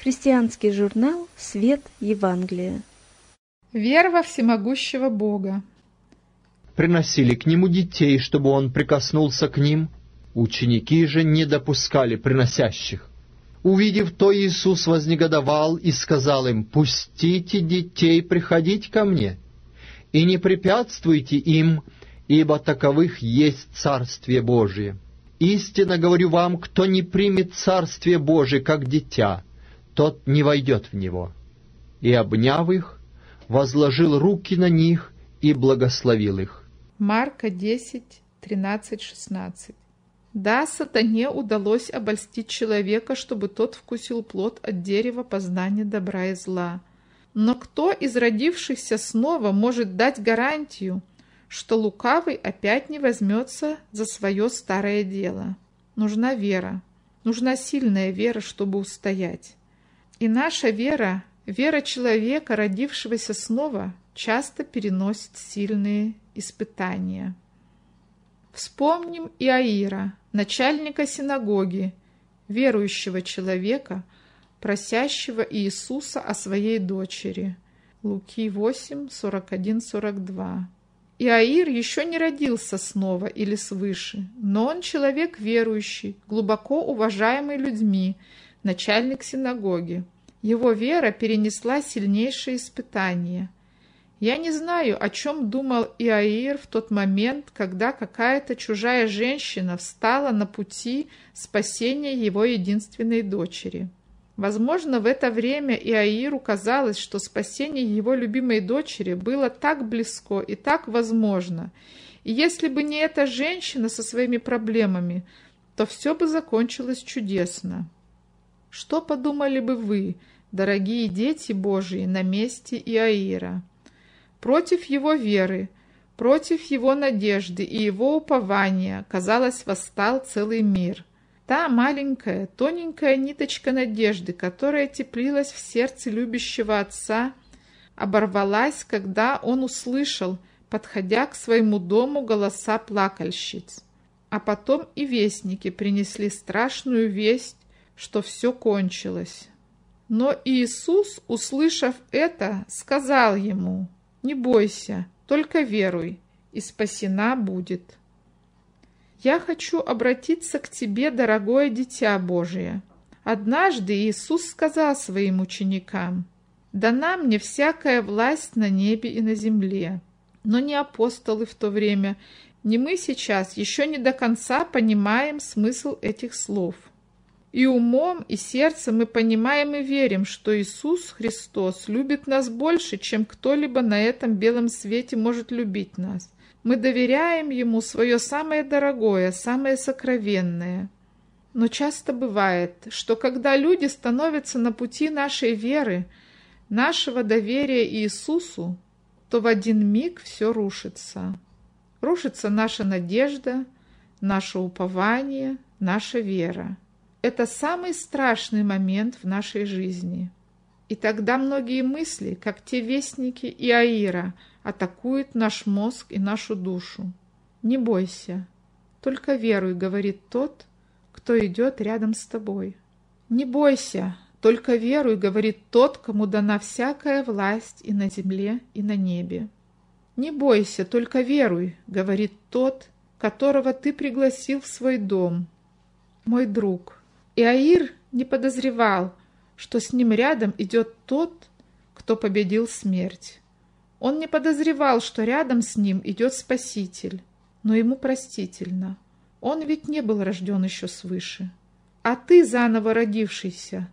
Христианский журнал «Свет Евангелия». Вера во всемогущего Бога. Приносили к нему детей, чтобы он прикоснулся к ним. Ученики же не допускали приносящих. Увидев то, Иисус вознегодовал и сказал им: «Пустите детей приходить ко мне, и не препятствуйте им, ибо таковых есть Царствие Божие. Истинно говорю вам, кто не примет Царствие Божие как дитя, тот не войдет в него». И, обняв их, возложил руки на них и благословил их. Марка 10, 13, 16. Да, сатане удалось обольстить человека, чтобы тот вкусил плод от дерева познания добра и зла. Но кто из родившихся снова может дать гарантию, что лукавый опять не возьмется за свое старое дело? Нужна вера, нужна сильная вера, чтобы устоять. И наша вера, вера человека, родившегося снова, часто переносит сильные испытания. Вспомним Иаира, начальника синагоги, верующего человека, просящего Иисуса о своей дочери. Луки 8, 41-42. Иаир еще не родился снова или свыше, но он человек верующий, глубоко уважаемый людьми, начальник синагоги. Его вера перенесла сильнейшие испытания. Я не знаю, о чем думал Иаир в тот момент, когда какая-то чужая женщина встала на пути спасения его единственной дочери. Возможно, в это время Иаиру казалось, что спасение его любимой дочери было так близко и так возможно. И если бы не эта женщина со своими проблемами, то все бы закончилось чудесно. Что подумали бы вы, дорогие дети Божии, на месте Иаира? Против его веры, против его надежды и его упования, казалось, восстал целый мир. Та маленькая, тоненькая ниточка надежды, которая теплилась в сердце любящего отца, оборвалась, когда он услышал, подходя к своему дому, голоса плакальщиц. А потом и вестники принесли страшную весть, что все кончилось. Но Иисус, услышав это, сказал ему: «Не бойся, только веруй, и спасена будет». Я хочу обратиться к тебе, дорогое дитя Божие. Однажды Иисус сказал своим ученикам: «Дана мне всякая власть на небе и на земле». Но ни апостолы в то время, ни мы сейчас еще не до конца понимаем смысл этих слов. И умом, и сердцем мы понимаем и верим, что Иисус Христос любит нас больше, чем кто-либо на этом белом свете может любить нас. Мы доверяем Ему свое самое дорогое, самое сокровенное. Но часто бывает, что когда люди становятся на пути нашей веры, нашего доверия Иисусу, то в один миг все рушится. Рушится наша надежда, наше упование, наша вера. Это самый страшный момент в нашей жизни. И тогда многие мысли, как те вестники Иаира, атакуют наш мозг и нашу душу. Не бойся, только веруй, говорит тот, кто идет рядом с тобой. Не бойся, только веруй, говорит тот, кому дана всякая власть и на земле, и на небе. Не бойся, только веруй, говорит тот, которого ты пригласил в свой дом. Мой друг, Иаир не подозревал, что с ним рядом идет тот, кто победил смерть. Он не подозревал, что рядом с ним идет Спаситель, но ему простительно. Он ведь не был рожден еще свыше. А ты, заново родившийся,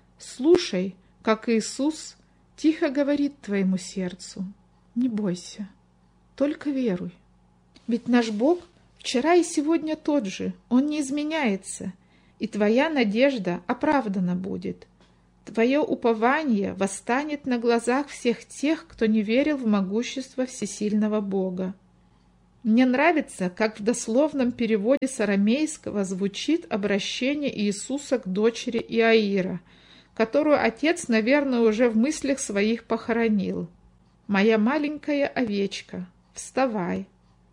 слушай, как Иисус тихо говорит твоему сердцу: не бойся, только веруй. Ведь наш Бог вчера и сегодня тот же, Он не изменяется, и твоя надежда оправдана будет. Твое упование восстанет на глазах всех тех, кто не верил в могущество всесильного Бога. Мне нравится, как в дословном переводе с арамейского звучит обращение Иисуса к дочери Иаира, которую отец, наверное, уже в мыслях своих похоронил. «Моя маленькая овечка, вставай».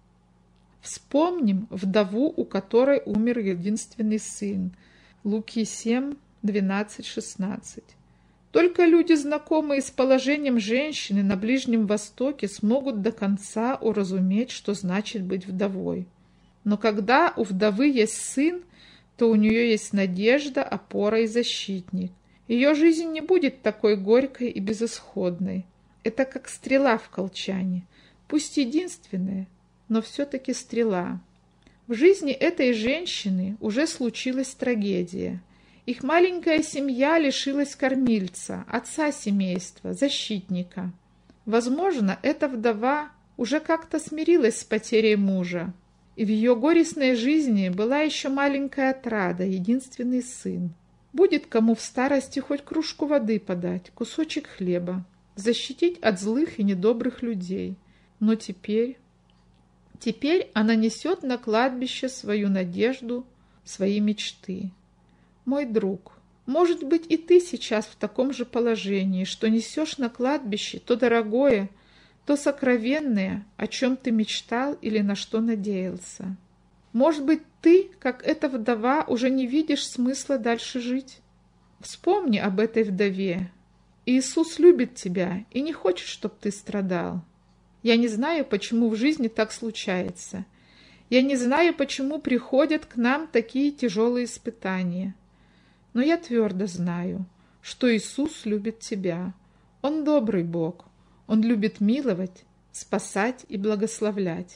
Вспомним вдову, у которой умер единственный сын. Луки 7, 12, 16. Только люди, знакомые с положением женщины на Ближнем Востоке, смогут до конца уразуметь, что значит быть вдовой. Но когда у вдовы есть сын, то у нее есть надежда, опора и защитник. Ее жизнь не будет такой горькой и безысходной. Это как стрела в колчане, пусть единственная, но все-таки стрела. В жизни этой женщины уже случилась трагедия. Их маленькая семья лишилась кормильца, отца семейства, защитника. Возможно, эта вдова уже как-то смирилась с потерей мужа, и в ее горестной жизни была еще маленькая отрада, единственный сын. Будет кому в старости хоть кружку воды подать, кусочек хлеба, защитить от злых и недобрых людей. Но теперь она несет на кладбище свою надежду, свои мечты. Мой друг, может быть, и ты сейчас в таком же положении, что несешь на кладбище то дорогое, то сокровенное, о чем ты мечтал или на что надеялся. Может быть, ты, как эта вдова, уже не видишь смысла дальше жить? Вспомни об этой вдове. Иисус любит тебя и не хочет, чтобы ты страдал. Я не знаю, почему в жизни так случается. Я не знаю, почему приходят к нам такие тяжелые испытания. Но я твердо знаю, что Иисус любит тебя. Он добрый Бог. Он любит миловать, спасать и благословлять.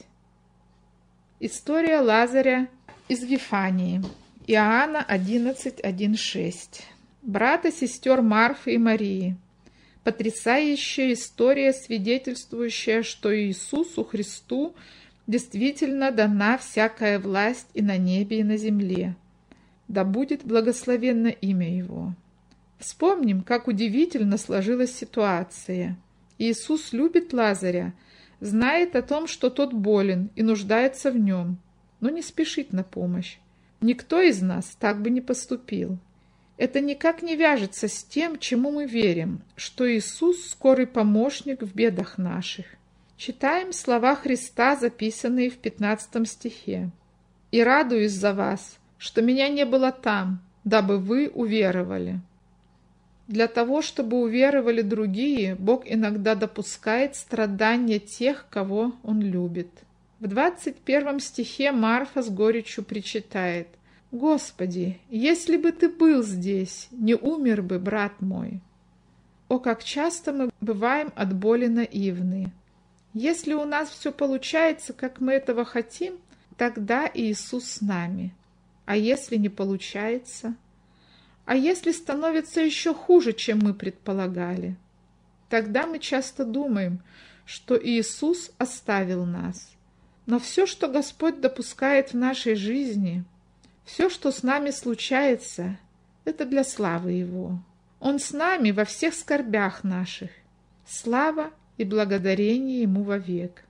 История Лазаря из Вифании. Иоанна 11:1-6. Брат и сестер Марфы и Марии. Потрясающая история, свидетельствующая, что Иисусу Христу действительно дана всякая власть и на небе, и на земле. Да будет благословенно имя Его. Вспомним, как удивительно сложилась ситуация. Иисус любит Лазаря, знает о том, что тот болен и нуждается в нем, но не спешит на помощь. Никто из нас так бы не поступил. Это никак не вяжется с тем, чему мы верим, что Иисус – скорый помощник в бедах наших. Читаем слова Христа, записанные в 15 стихе. «И радуюсь за вас, что меня не было там, дабы вы уверовали». Для того, чтобы уверовали другие, Бог иногда допускает страдания тех, кого Он любит. В 21 стихе Марфа с горечью причитает: «Господи, если бы Ты был здесь, не умер бы брат мой». О, как часто мы бываем от боли наивны. Если у нас все получается, как мы этого хотим, тогда Иисус с нами. А если не получается? А если становится еще хуже, чем мы предполагали? Тогда мы часто думаем, что Иисус оставил нас. Но все, что Господь допускает в нашей жизни, все, что с нами случается, это для славы Его. Он с нами во всех скорбях наших. Слава и благодарение Ему вовек.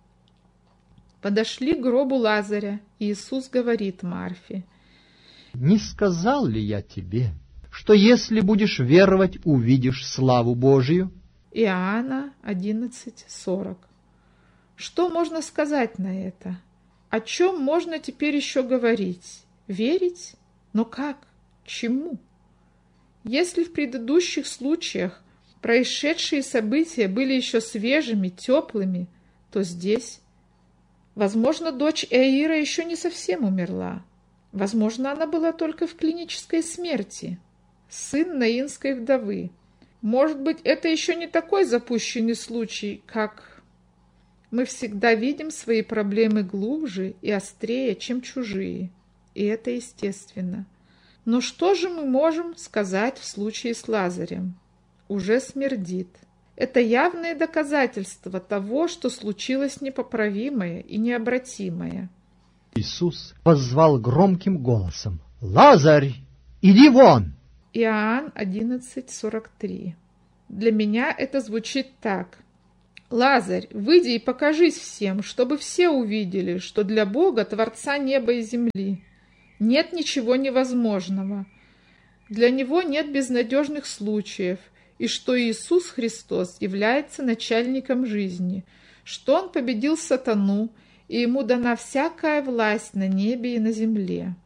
Подошли к гробу Лазаря, и Иисус говорит Марфе: «Не сказал ли я тебе, что если будешь веровать, увидишь славу Божию?» Иоанна 11:40. Что можно сказать на это? О чем можно теперь еще говорить? Верить? Но как? Чему? Если в предыдущих случаях происшедшие события были еще свежими, теплыми, то здесь, возможно, дочь Иаира еще не совсем умерла. Возможно, она была только в клинической смерти. Сын наинской вдовы. Может быть, это еще не такой запущенный случай, как... Мы всегда видим свои проблемы глубже и острее, чем чужие. И это естественно. Но что же мы можем сказать в случае с Лазарем? Уже смердит. Это явное доказательство того, что случилось непоправимое и необратимое. Иисус воззвал громким голосом: «Лазарь, иди вон!» Иоанн 11:43. Для меня это звучит так: «Лазарь, выйди и покажись всем, чтобы все увидели, что для Бога, Творца неба и земли, нет ничего невозможного. Для Него нет безнадежных случаев, и что Иисус Христос является начальником жизни, что Он победил сатану, и Ему дана всякая власть на небе и на земле».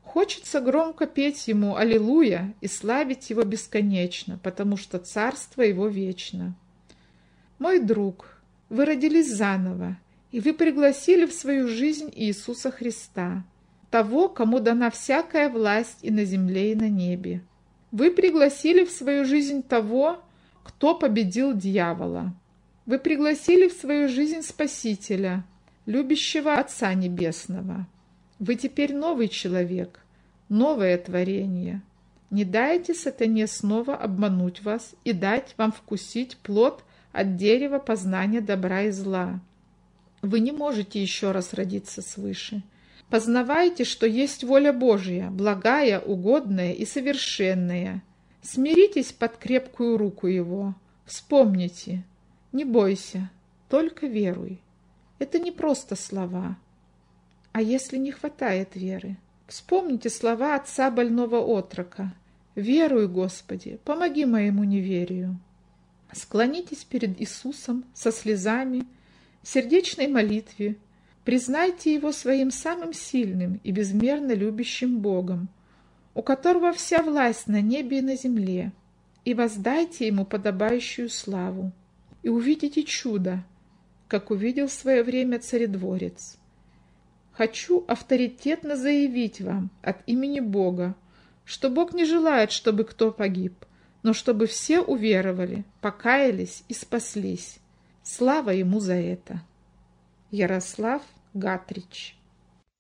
Хочется громко петь Ему «Аллилуйя» и славить Его бесконечно, потому что Царство Его вечно. Мой друг, вы родились заново, и вы пригласили в свою жизнь Иисуса Христа, того, кому дана всякая власть и на земле, и на небе. Вы пригласили в свою жизнь того, кто победил дьявола. Вы пригласили в свою жизнь Спасителя, любящего Отца Небесного. Вы теперь новый человек, новое творение. Не дайте сатане снова обмануть вас и дать вам вкусить плод от дерева познания добра и зла. Вы не можете еще раз родиться свыше. Познавайте, что есть воля Божья, благая, угодная и совершенная. Смиритесь под крепкую руку Его. Вспомните, не бойся, только веруй. Это не просто слова. А если не хватает веры? Вспомните слова отца больного отрока. «Веруй, Господи, помоги моему неверию». Склонитесь перед Иисусом со слезами, в сердечной молитве. Признайте Его своим самым сильным и безмерно любящим Богом, у которого вся власть на небе и на земле, и воздайте Ему подобающую славу, и увидите чудо, как увидел в свое время царедворец. Хочу авторитетно заявить вам от имени Бога, что Бог не желает, чтобы кто погиб, но чтобы все уверовали, покаялись и спаслись. Слава Ему за это. Ярослав Гатрич.